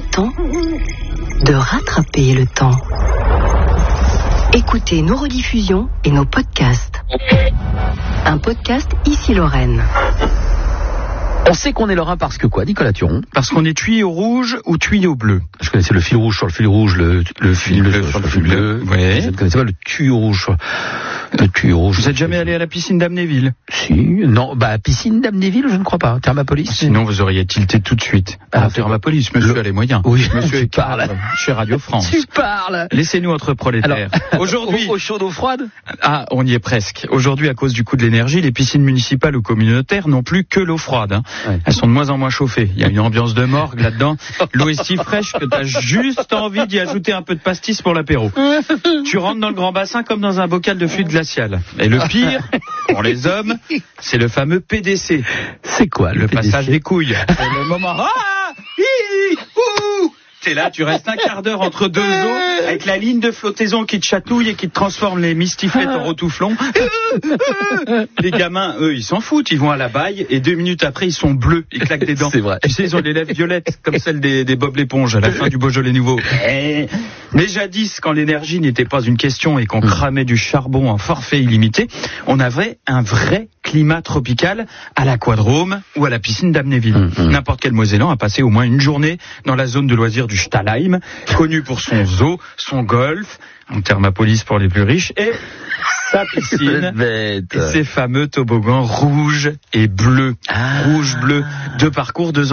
temps de rattraper le temps. Écoutez nos rediffusions et nos podcasts. Un podcast Ici Lorraine. On sait qu'on est lorrain parce que quoi, Nicolas Turon? Parce qu'on est tuyau rouge ou tuyau bleu. Je connaissais le fil rouge sur le fil rouge, le fil bleu sur le fil bleu. Ouais. Je ne connaissais pas le tuyau rouge. Le tuyau rouge. Vous êtes jamais allé à la piscine d'Amnéville? Si, non, piscine d'Amnéville, je ne crois pas. Thermapolis. Sinon, vous auriez tilté tout de suite. Thermapolis, monsieur a les moyens. Oui, monsieur tu est parles. chez Radio France. Tu parles. Laissez-nous entre prolétaires. Aujourd'hui. Eau chaude, eau froide? Ah, on y est presque. Aujourd'hui, à cause du coût de l'énergie, les piscines municipales ou communautaires n'ont plus que l'eau froide, hein. Ouais. Elles sont de moins en moins chauffées. Il y a une ambiance de morgue là-dedans. L'eau est si fraîche que t'as juste envie d'y ajouter un peu de pastis pour l'apéro. Tu rentres dans le grand bassin comme dans un bocal de fluide glacial. Et le pire, pour les hommes, c'est le fameux PDC. C'est quoi Le PDC? passage des couilles. C'est le moment. T'es là, tu restes un quart d'heure entre deux eaux, avec la ligne de flottaison qui te chatouille et qui te transforme les mistiflettes en retouflons. Les gamins, eux, ils s'en foutent, ils vont à la baille et 2 minutes après, ils sont bleus, ils claquent des dents. C'est vrai. Tu sais, ils ont les lèvres violettes, comme celles des Bob l'éponge à la fin du Beaujolais nouveau. Mais jadis, quand l'énergie n'était pas une question et qu'on cramait du charbon en forfait illimité, on avait un vrai climat tropical à l'aquadrome ou à la piscine d'Amnéville. N'importe quel Mosellan a passé au moins une journée dans la zone de loisirs du Stahlheim, connu pour son zoo, son golf, en Thermapolis pour les plus riches, et sa piscine, et ses fameux toboggans rouges et bleus. Rouge-bleu, 2 parcours, 2